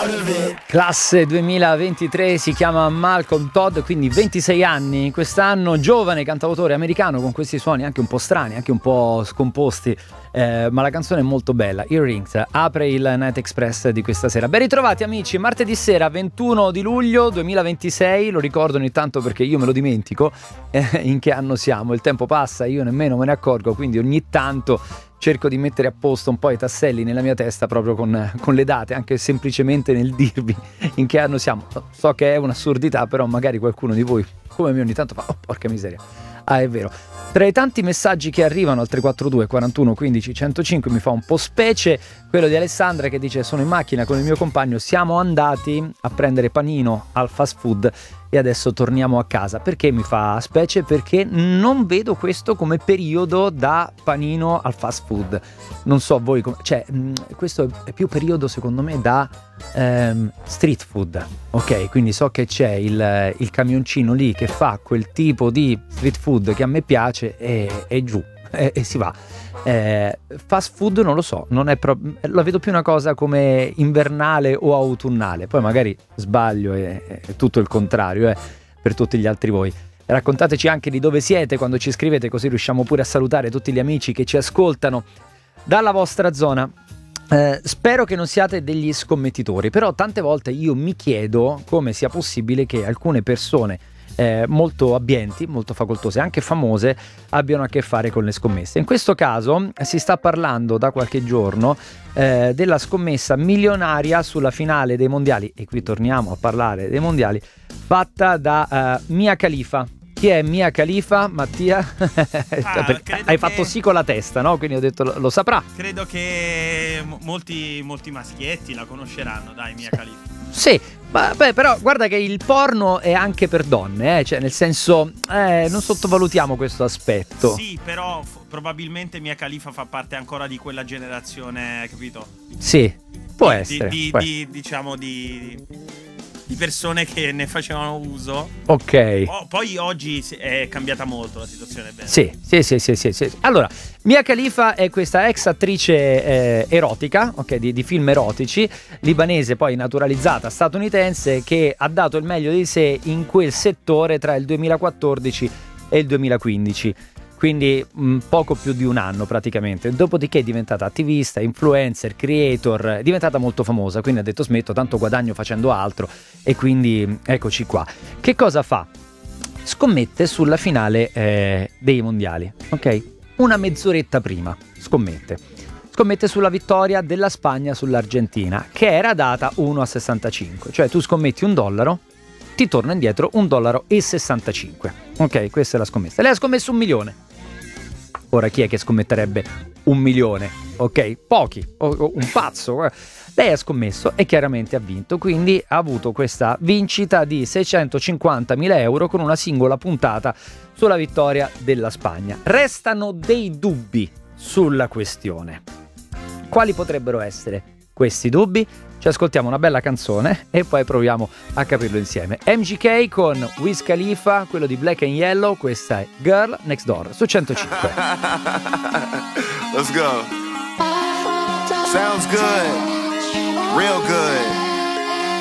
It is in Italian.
Classe 2023, si chiama Malcolm Todd, quindi 26 anni quest'anno, giovane cantautore americano con questi suoni anche un po' strani, anche un po' scomposti, ma la canzone è molto bella. Earrings apre il Night Express di questa sera. Ben ritrovati amici, martedì sera 21 di luglio 2026, lo ricordo ogni tanto perché io me lo dimentico in che anno siamo, il tempo passa, io nemmeno me ne accorgo, quindi ogni tanto cerco di mettere a posto un po' i tasselli nella mia testa proprio con le date, anche semplicemente nel dirvi in che anno siamo. So che è un'assurdità, però magari qualcuno di voi, come me, ogni tanto fa, oh porca miseria, ah è vero. Tra i tanti messaggi che arrivano al 342 41 15 105 mi fa un po' specie quello di Alessandra che dice: sono in macchina con il mio compagno, siamo andati a prendere panino al fast food e adesso torniamo a casa. Perché mi fa specie? Perché non vedo questo come periodo da panino al fast food. Non so voi come... Cioè, questo è più periodo secondo me da street food. Ok, quindi so che c'è il camioncino lì che fa quel tipo di street food che a me piace e giù, e si va. Fast food non lo so, non è la vedo più una cosa come invernale o autunnale, poi magari sbaglio, è tutto il contrario per tutti gli altri voi. Raccontateci anche di dove siete quando ci scrivete, così riusciamo pure a salutare tutti gli amici che ci ascoltano dalla vostra zona. Spero che non siate degli scommettitori, però tante volte io mi chiedo come sia possibile che alcune persone molto abbienti, molto facoltose, anche famose, abbiano a che fare con le scommesse. In questo caso si sta parlando da qualche giorno della scommessa milionaria sulla finale dei mondiali, e qui torniamo a parlare dei mondiali, fatta da Mia Khalifa. Chi è Mia Khalifa, Mattia? Hai fatto sì con la testa, no? Quindi ho detto lo saprà. Credo che molti maschietti la conosceranno, dai, Mia Khalifa. Sì, beh, però guarda che il porno è anche per donne, cioè nel senso, non sottovalutiamo questo aspetto. Sì, però probabilmente Mia Khalifa fa parte ancora di quella generazione, capito? Sì, può essere. Diciamo di persone che ne facevano uso. Ok. Poi oggi è cambiata molto la situazione. Bene. Sì. Allora, Mia Khalifa è questa ex attrice erotica, ok, di film erotici, libanese poi naturalizzata statunitense, che ha dato il meglio di sé in quel settore tra il 2014 e il 2015. Quindi poco più di un anno praticamente. Dopodiché è diventata attivista, influencer, creator, è diventata molto famosa, quindi ha detto smetto, tanto guadagno facendo altro, e quindi eccoci qua. Che cosa fa? Scommette sulla finale dei mondiali, ok? Una mezz'oretta prima scommette sulla vittoria della Spagna sull'Argentina, che era data 1,65, cioè tu scommetti $1, ti torna indietro $1,65. Ok, questa è la scommessa. Lei ha scommesso $1 milione. Ora chi è che scommetterebbe $1 milione? Ok, pochi, o un pazzo. Lei ha scommesso e chiaramente ha vinto, quindi ha avuto questa vincita di €650.000 con una singola puntata sulla vittoria della Spagna. Restano dei dubbi sulla questione. Quali potrebbero essere questi dubbi? Ci ascoltiamo una bella canzone e poi proviamo a capirlo insieme. MGK con Wiz Khalifa, quello di Black and Yellow, questa è Girl Next Door su 105. Let's go. Sounds good. Real good.